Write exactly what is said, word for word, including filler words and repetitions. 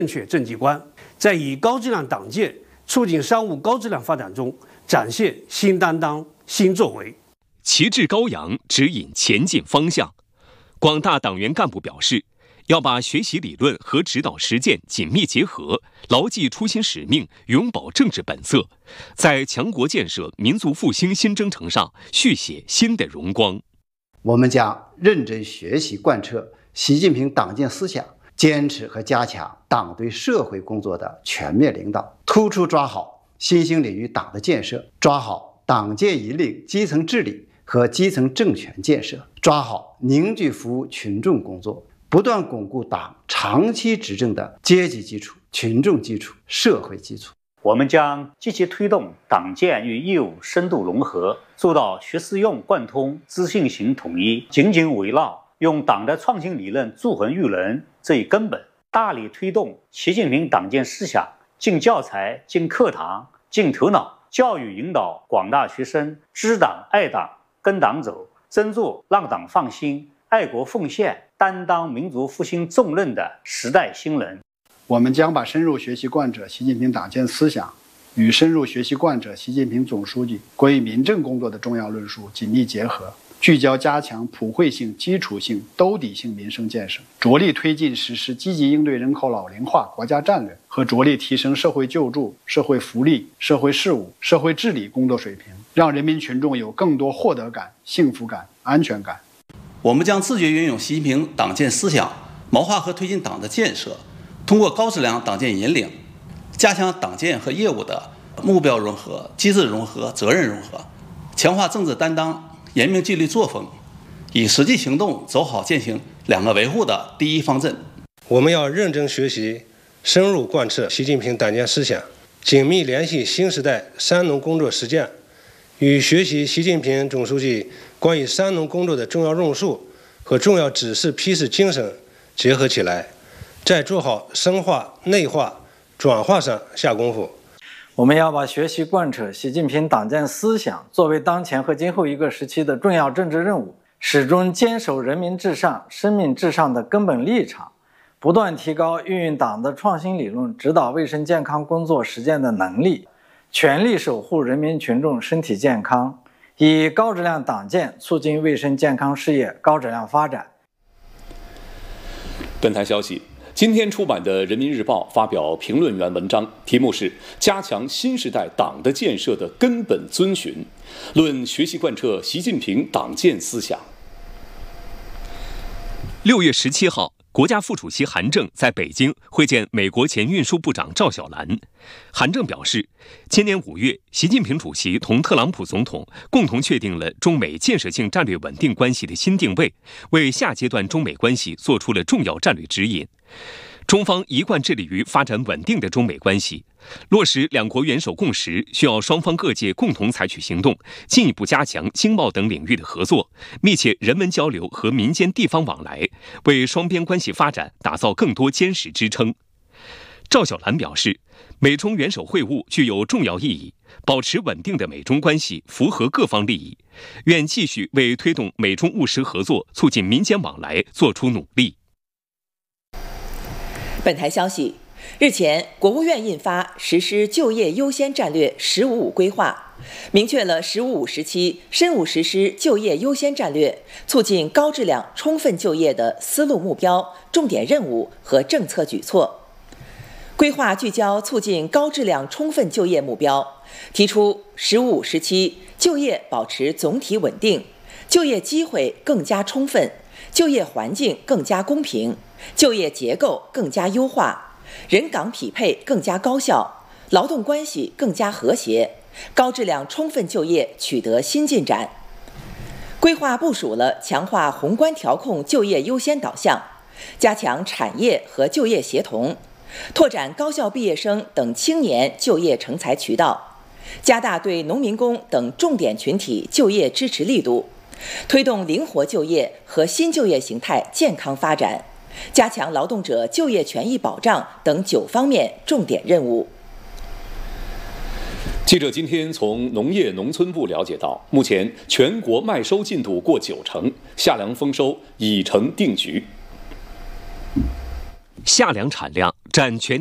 正确政绩观，在以高质量党建促进商务高质量发展中展现新担当、新作为， 旗帜高扬，指引前进方向。广大党员干部表示，要把学习理论和指导实践紧密结合，牢记初心使命，永葆政治本色，在强国建设、民族复兴新征程上续写新的荣光。 我们将认真学习贯彻习近平党建思想，坚持和加强党对社会工作的全面领导，突出抓好新兴领域党的建设，抓好党建引领基层治理和基层政权建设，抓好凝聚服务群众工作，不断巩固党长期执政的阶级基础、群众基础、社会基础。 我们将积极推动党建与业务深度融合，做到学思用贯通、知信行统一，紧紧围绕用党的创新理论铸衡育人这一根本，大力推动习近平党建思想进教材、进课堂、进头脑，教育引导广大学生知党爱党、跟党走，真做让党放心、爱国奉献、担当民族复兴重任的时代新人。 我们将把深入学习贯彻习近平党建思想与深入学习贯彻习近平总书记关于民政工作的重要论述紧密结合，聚焦加强普惠性、基础性、兜底性民生建设，着力推进实施积极应对人口老龄化国家战略和着力提升社会救助、社会福利、社会事务、社会治理工作水平，让人民群众有更多获得感、幸福感、安全感。 我们将自觉运用习近平党建思想，谋划和推进党的建设，通过高质量党建引领，加强党建和业务的目标融合、机制融合、责任融合，强化政治担当、严明纪律作风，以实际行动走好践行两个维护的第一方阵。 我们要认真学习，深入贯彻习近平党建思想，紧密联系新时代三农工作实践，与学习习近平总书记关于三农工作的重要论述和重要指示批示精神结合起来，在做好深化、内化、转化上下功夫。 我们要把学习贯彻习近平党建思想作为当前和今后一个时期的重要政治任务，始终坚守人民至上、生命至上的根本立场，不断提高运用党的创新理论指导卫生健康工作实践的能力，全力守护人民群众身体健康，以高质量党建促进卫生健康事业高质量发展。 本台消息，今天出版的《人民日报》发表评论员文章，题目是《加强新时代党的建设的根本遵循》，论学习贯彻习近平党建思想。六月十七号，国家副主席韩正在北京会见美国前运输部长赵小兰。韩正表示，今年五月，习近平主席同特朗普总统共同确定了中美建设性战略稳定关系的新定位，为下阶段中美关系做出了重要战略指引。中方一贯致力于发展稳定的中美关系，落实两国元首共识，需要双方各界共同采取行动，进一步加强经贸等领域的合作，密切人文交流和民间地方往来，为双边关系发展打造更多坚实支撑。赵小兰表示，美中元首会晤具有重要意义，保持稳定的美中关系符合各方利益，愿继续为推动美中务实合作、促进民间往来做出努力。 本台消息，日前，国务院印发实施就业优先战略“十五五”规划，明确了“十五五”时期深入实施就业优先战略、促进高质量充分就业的思路目标、重点任务和政策举措。规划聚焦促进高质量充分就业目标，提出“十五五”时期就业保持总体稳定，就业机会更加充分，就业环境更加公平，就业结构更加优化，人岗匹配更加高效，劳动关系更加和谐，高质量充分就业取得新进展。规划部署了强化宏观调控就业优先导向，加强产业和就业协同，拓展高校毕业生等青年就业成才渠道，加大对农民工等重点群体就业支持力度，推动灵活就业和新就业形态健康发展，加强劳动者就业权益保障等九方面重点任务。 记者今天从农业农村部了解到，目前全国麦收进度过九成，夏粮丰收已成定局。 夏粮产量占全